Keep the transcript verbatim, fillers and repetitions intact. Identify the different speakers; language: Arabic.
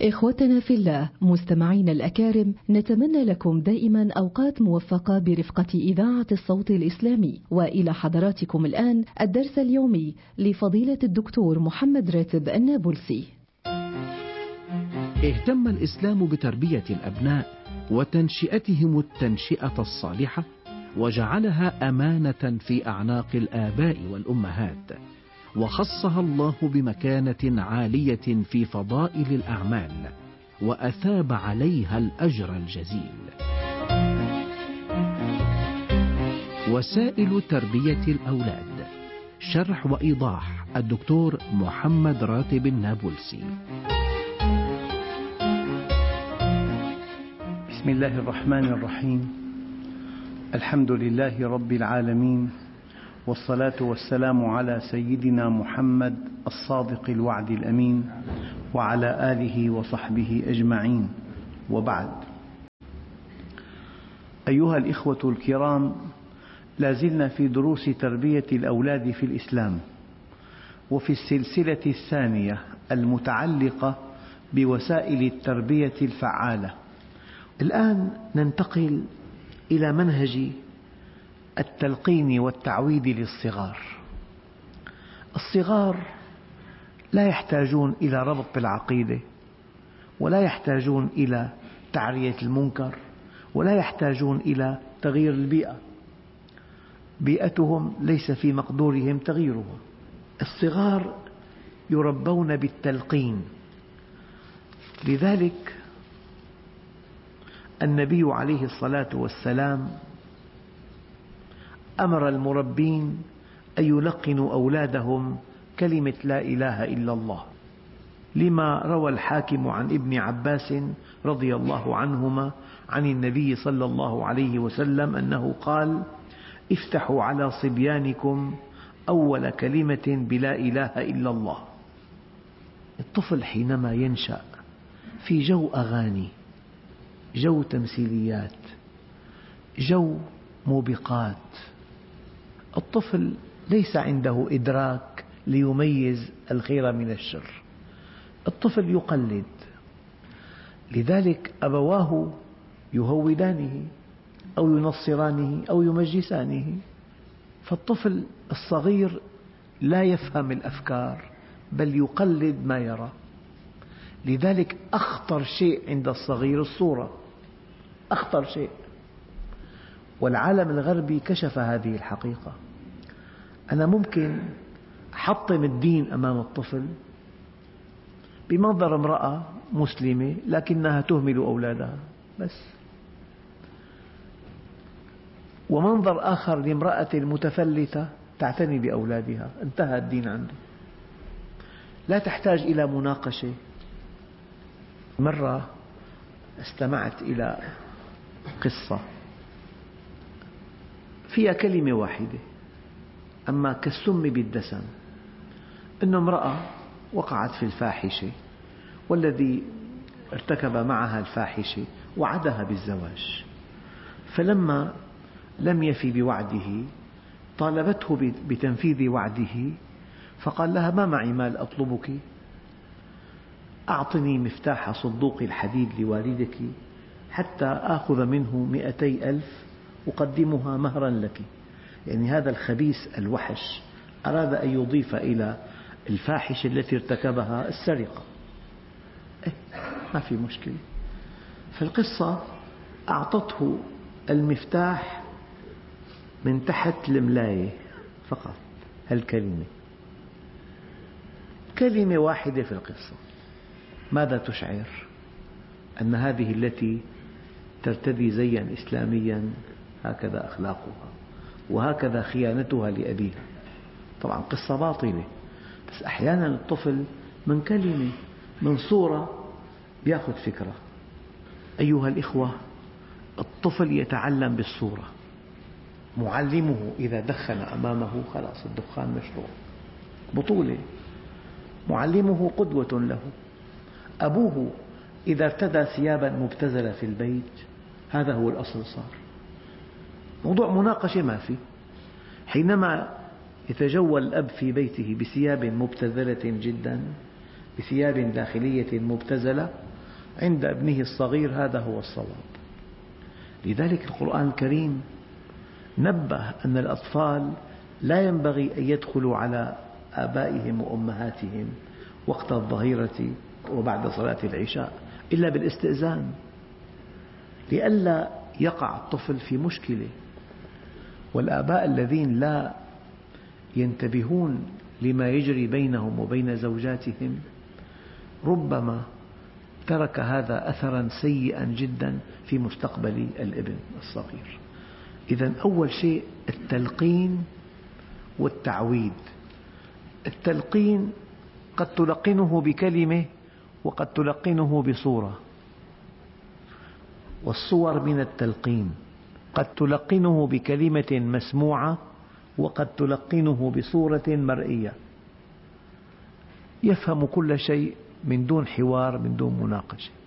Speaker 1: إخوتنا في الله، مستمعين الأكارم، نتمنى لكم دائما أوقات موفقة برفقة إذاعة الصوت الإسلامي. وإلى حضراتكم الآن الدرس اليومي لفضيلة الدكتور محمد راتب النابلسي.
Speaker 2: اهتم الإسلام بتربية الأبناء وتنشئتهم التنشئة الصالحة، وجعلها أمانة في أعناق الآباء والأمهات، وخصها الله بمكانة عالية في فضائل الأعمال، وأثاب عليها الأجر الجزيل. وسائل تربية الأولاد، شرح وإيضاح الدكتور محمد راتب النابلسي.
Speaker 3: بسم الله الرحمن الرحيم. الحمد لله رب العالمين، والصلاة والسلام على سيدنا محمد الصادق الوعد الأمين، وعلى آله وصحبه أجمعين، وبعد. أيها الإخوة الكرام، لازلنا في دروس تربية الأولاد في الإسلام، وفي السلسلة الثانية المتعلقة بوسائل التربية الفعالة. الآن ننتقل إلى منهج التلقين والتعويد للصغار. الصغار لا يحتاجون إلى ربط بالعقيدة، ولا يحتاجون إلى تعرية المنكر، ولا يحتاجون إلى تغيير البيئة. بيئتهم ليس في مقدورهم تغييرها. الصغار يربون بالتلقين. لذلك النبي عليه الصلاة والسلام أمر المربين أن يلقنوا أولادهم كلمة لا إله إلا الله، لما روى الحاكم عن ابن عباس رضي الله عنهما عن النبي صلى الله عليه وسلم أنه قال: افتحوا على صبيانكم أول كلمة بلا إله إلا الله. الطفل حينما ينشأ في جو أغاني، جو تمثيليات، جو موبقات، الطفل ليس عنده إدراك ليميز الخير من الشر، الطفل يقلد. لذلك أبواه يهودانه أو ينصرانه أو يمجسانه، فالطفل الصغير لا يفهم الأفكار بل يقلد ما يرى. لذلك أخطر شيء عند الصغير الصورة، أخطر شيء، والعالم الغربي كشف هذه الحقيقة. أنا ممكن أحطم الدين أمام الطفل بمنظر امرأة مسلمة لكنها تهمل أولادها بس، ومنظر آخر لامرأة متفلتة تعتني بأولادها، انتهى الدين عنده، لا تحتاج إلى مناقشة. مرة استمعت إلى قصة فيها كلمة واحدة أما كالسم بالدسم، أن امرأة وقعت في الفاحشة، والذي ارتكب معها الفاحشة وعدها بالزواج، فلما لم يفي بوعده طالبته بتنفيذ وعده، فقال لها: ما معي مال أطلبك، أعطني مفتاح صندوق الحديد لوالدك حتى آخذ منه مئتي ألف أقدمها مهرا لك. يعني هذا الخبيث الوحش أراد أن يضيف إلى الفاحشة التي ارتكبها السرقة. إيه، ما في مشكلة. فالقصة أعطته المفتاح من تحت الملاية فقط، هالكلمة، كلمة واحدة في القصة. ماذا تشعر؟ أن هذه التي ترتدي زيا إسلاميا هكذا أخلاقها، وهكذا خيانتها لأبيها. طبعا قصة باطلة، بس أحيانا الطفل من كلمة، من صورة، يأخذ فكرة. أيها الإخوة، الطفل يتعلم بالصورة. معلمه إذا دخن أمامه خلاص الدخان مشروع، بطولة. معلمه قدوة له. أبوه إذا ارتدى ثيابا مبتذلة في البيت، هذا هو الأصل صار. موضوع مناقشة ما في. حينما يتجول الأب في بيته بثياب مبتذلة جدا، بثياب داخلية مبتذلة، عند ابنه الصغير هذا هو الصواب. لذلك القرآن الكريم نبه أن الأطفال لا ينبغي أن يدخلوا على آبائهم وأمهاتهم وقت الظهيرة وبعد صلاة العشاء إلا بالاستئذان، لئلا يقع الطفل في مشكلة. والآباء الذين لا ينتبهون لما يجري بينهم وبين زوجاتهم ربما ترك هذا أثرا سيئا جدا في مستقبل الابن الصغير. إذا أول شيء التلقين والتعويد. التلقين قد تلقنه بكلمة وقد تلقنه بصورة، والصور من التلقين قد تلقنه بكلمة مسموعة وقد تلقنه بصورة مرئية، يفهم كل شيء من دون حوار، من دون مناقشة.